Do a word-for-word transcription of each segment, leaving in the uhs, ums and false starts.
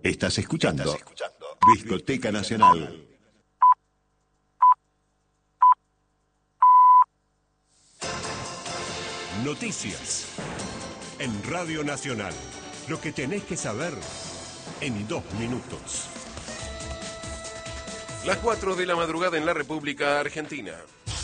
Estás escuchando, Estás escuchando. Discoteca Nacional. Noticias en Radio Nacional. Lo que tenés que saber en dos minutos. Las cuatro de la madrugada en la República Argentina.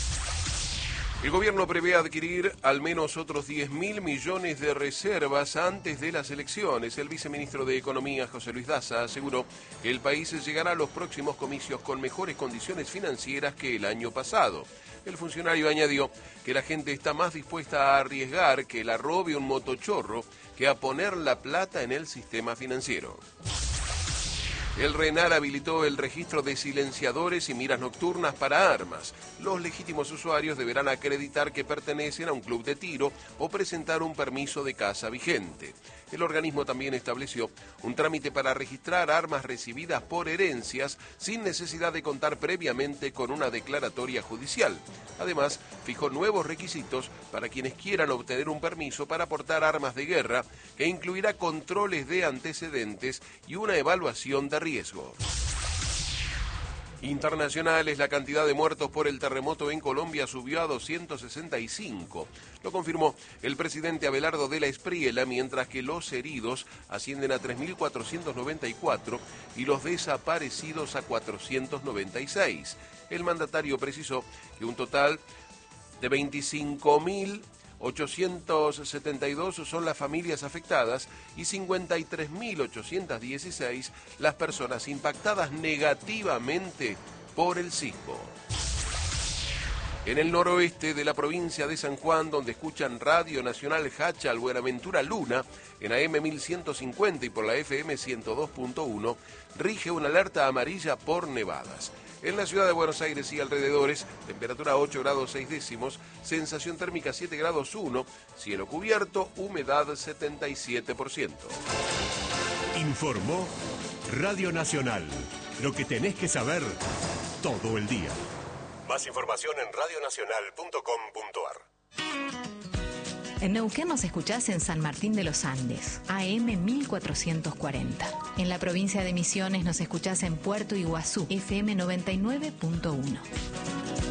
El gobierno prevé adquirir al menos otros diez mil millones de reservas antes de las elecciones. El viceministro de Economía, José Luis Daza, aseguró que el país llegará a los próximos comicios con mejores condiciones financieras que el año pasado. El funcionario añadió que la gente está más dispuesta a arriesgar que la robe un motochorro que a poner la plata en el sistema financiero. El RENAR habilitó el registro de silenciadores y miras nocturnas para armas. Los legítimos usuarios deberán acreditar que pertenecen a un club de tiro o presentar un permiso de caza vigente. El organismo también estableció un trámite para registrar armas recibidas por herencias sin necesidad de contar previamente con una declaratoria judicial. Además, fijó nuevos requisitos para quienes quieran obtener un permiso para portar armas de guerra, que incluirá controles de antecedentes y una evaluación de riesgo. Internacionales, la cantidad de muertos por el terremoto en Colombia subió a doscientos sesenta y cinco. Lo confirmó el presidente Abelardo de la Espriella, mientras que los heridos ascienden a tres mil cuatrocientos noventa y cuatro y los desaparecidos a cuatrocientos noventa y seis. El mandatario precisó que un total de veinticinco mil ochocientos setenta y dos son las familias afectadas y cincuenta y tres mil ochocientos dieciséis las personas impactadas negativamente por el sismo. En el noroeste de la provincia de San Juan, donde escuchan Radio Nacional Hachal, Buenaventura Luna, en A M mil ciento cincuenta y por la F M ciento dos punto uno, rige una alerta amarilla por nevadas. En la ciudad de Buenos Aires y alrededores, temperatura ocho grados seis décimos, sensación térmica siete grados uno, cielo cubierto, humedad setenta y siete por ciento. Informó Radio Nacional. Lo que tenés que saber todo el día. Más información en radionacional punto com punto ar. En Neuquén nos escuchás en San Martín de los Andes, A M mil cuatrocientos cuarenta. En la provincia de Misiones nos escuchás en Puerto Iguazú, F M noventa y nueve punto uno.